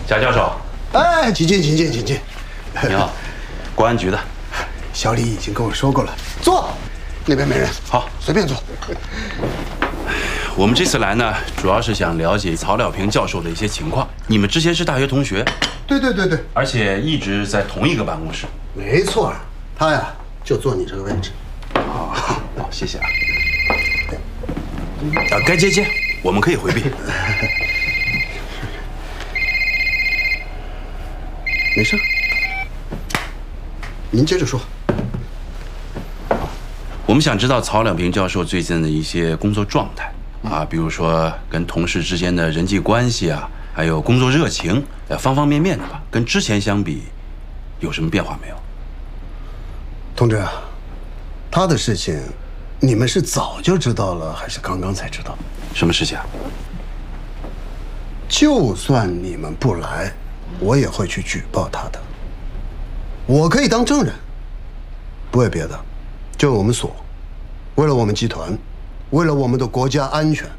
贾教授， 哎，请进，请进，请进。 你好，公安局的。 小李已经跟我说过了，坐。那边没人， 好， 随便坐。 我们这次来呢，主要是想了解曹了平教授的一些情况。你们之前是大学同学？ 对对对对， 而且一直在同一个办公室。 没错，他呀就坐你这个位置。 好，谢谢啊。该接，我们可以回避。 没事，您接着说。 我们想知道曹了平教授最近的一些工作状态啊，比如说跟同事之间的人际关系啊，还有工作热情，方方面面的吧。跟之前相比，有什么变化没有？ 同志，他的事情，你们是早就知道了，还是刚刚才知道？ 什么事情啊？ 就算你们不来，我也会去举报他的。我可以当证人，不为别的，就我们所，为了我们集团，为了我们的国家安全，